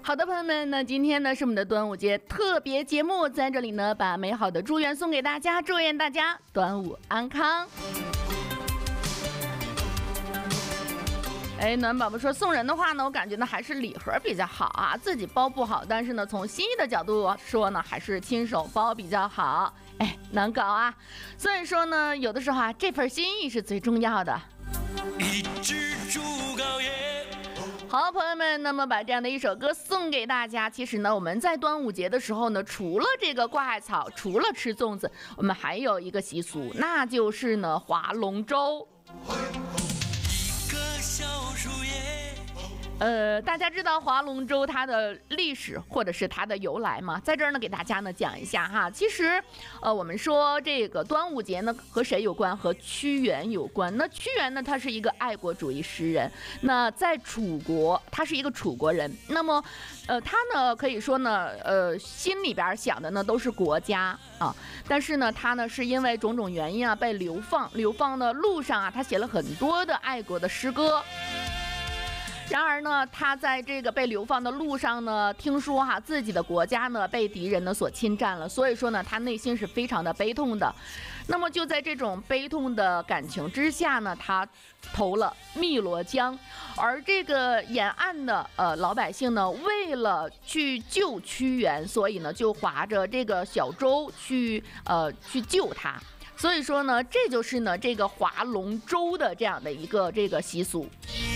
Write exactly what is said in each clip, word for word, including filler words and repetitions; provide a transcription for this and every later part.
好的，朋友们，那今天呢是我们的端午节特别节目，在这里呢把美好的祝愿送给大家，祝愿大家端午安康。哎，暖宝宝说送人的话呢，我感觉呢还是礼盒比较好啊，自己包不好，但是呢从心意的角度说呢，还是亲手包比较好。哎，难搞啊，所以说呢，有的时候啊，这份心意是最重要的。一只猪羔也。好，朋友们，那么把这样的一首歌送给大家。其实呢，我们在端午节的时候呢，除了这个挂艾草，除了吃粽子，我们还有一个习俗，那就是呢划龙舟。一个小树叶。呃，大家知道划龙舟它的历史或者是它的由来吗？在这儿呢，给大家呢讲一下哈。其实，呃，我们说这个端午节呢和谁有关？和屈原有关。那屈原呢，他是一个爱国主义诗人。那在楚国，他是一个楚国人。那么，呃，他呢可以说呢，呃，心里边想的呢都是国家啊。但是呢，他呢是因为种种原因啊被流放。流放的路上啊，他写了很多的爱国的诗歌。然而呢，他在这个被流放的路上呢，听说哈、啊、自己的国家呢被敌人呢所侵占了，所以说呢，他内心是非常的悲痛的。那么就在这种悲痛的感情之下呢，他投了汨罗江，而这个沿岸的呃老百姓呢，为了去救屈原，所以呢就划着这个小舟去呃去救他。所以说呢，这就是呢这个划龙舟的这样的一个这个习俗。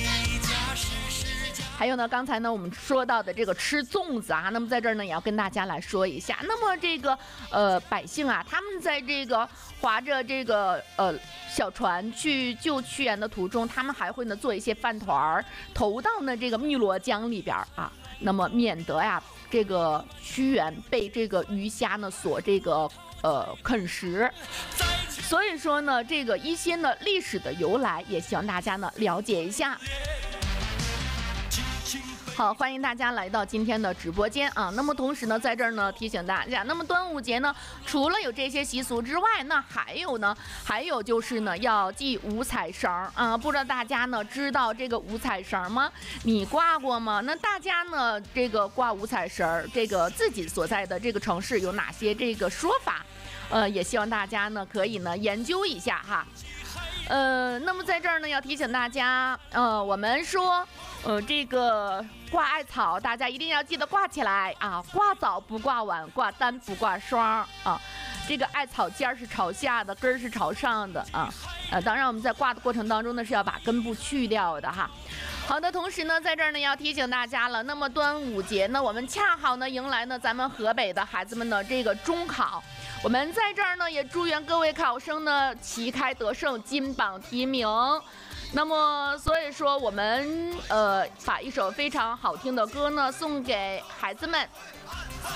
还有呢，刚才呢我们说到的这个吃粽子啊，那么在这儿呢也要跟大家来说一下。那么这个呃百姓啊，他们在这个划着这个呃小船去救屈原的途中，他们还会呢做一些饭团儿，投到呢这个汨罗江里边啊，那么免得呀这个屈原被这个鱼虾呢所这个呃啃食。所以说呢，这个一些呢历史的由来，也希望大家呢了解一下。好，欢迎大家来到今天的直播间啊。那么同时呢，在这儿呢提醒大家，那么端午节呢，除了有这些习俗之外，那还有呢，还有就是呢要系五彩绳啊。不知道大家呢知道这个五彩绳吗？你挂过吗？那大家呢这个挂五彩绳，这个自己所在的这个城市有哪些这个说法？呃，也希望大家呢可以呢研究一下哈。呃，那么在这儿呢要提醒大家，呃，我们说。呃，这个挂艾草，大家一定要记得挂起来啊！挂早不挂晚，挂单不挂双啊！这个艾草尖是朝下的，根儿是朝上的啊！呃，当然我们在挂的过程当中呢，是要把根部去掉的哈。好的，同时呢，在这儿呢要提醒大家了，那么端午节呢，我们恰好呢迎来呢咱们河北的孩子们的这个中考。我们在这儿呢也祝愿各位考生呢旗开得胜，金榜题名。那么，所以说我们呃把一首非常好听的歌呢送给孩子们。